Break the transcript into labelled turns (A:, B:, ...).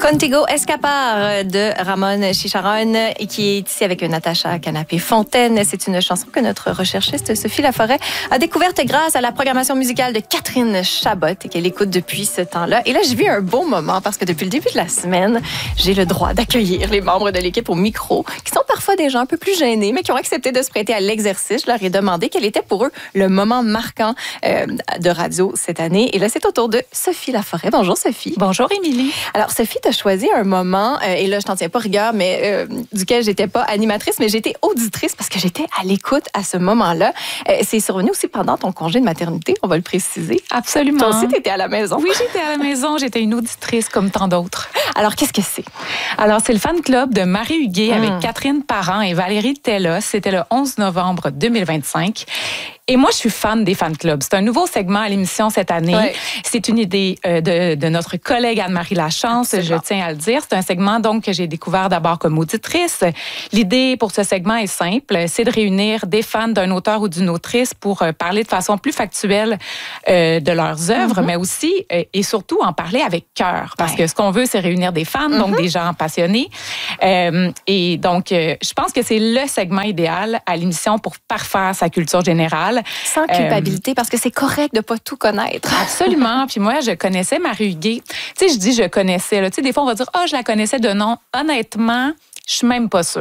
A: Contigo Escapar de Ramon Chicharon qui est ici avec Natacha Canapé-Fontaine. C'est une chanson que notre recherchiste Sophie Laforêt a découverte grâce à la programmation musicale de Catherine Chabot et qu'elle écoute depuis ce temps-là. Et là, je vis un beau moment parce que depuis le début de la semaine, j'ai le droit d'accueillir les membres de l'équipe au micro qui sont parfois des gens un peu plus gênés, mais qui ont accepté de se prêter à l'exercice. Je leur ai demandé quel était pour eux le moment marquant de radio cette année. Et là, c'est au tour de Sophie Laforêt. Bonjour, Sophie.
B: Bonjour, Émilie.
A: Alors, Sophie, tu as choisi un moment, et là, je t'en tiens pas rigueur, mais duquel j'étais pas animatrice, mais j'étais auditrice parce que j'étais à l'écoute à ce moment-là. C'est survenu aussi pendant ton congé de maternité, on va le préciser.
B: Absolument.
A: Toi aussi, tu étais à la maison.
B: Oui, j'étais à la maison. J'étais une auditrice comme tant d'autres.
A: Alors, qu'est-ce que c'est?
B: Alors, c'est le fan club de Marie Huguet avec Catherine Parent et Valérie Tellos. C'était le 11 novembre 2025. Et moi, je suis fan des fan clubs. C'est un nouveau segment à l'émission cette année. Ouais. C'est une idée de notre collègue Anne-Marie Lachance, je tiens à le dire. C'est un segment donc que j'ai découvert d'abord comme auditrice. L'idée pour ce segment est simple, c'est de réunir des fans d'un auteur ou d'une autrice pour parler de façon plus factuelle de leurs œuvres, mais aussi et surtout en parler avec cœur. Parce que ce qu'on veut, c'est réunir des fans, donc des gens passionnés. Et donc, je pense que c'est le segment idéal à l'émission pour parfaire sa culture générale.
A: Sans culpabilité, parce que c'est correct de pas tout connaître.
B: Absolument. Puis moi, je connaissais Marie Huguet. Tu sais, je dis je connaissais. Tu sais, des fois, on va dire, je la connaissais de nom. Honnêtement, je suis même pas sûre.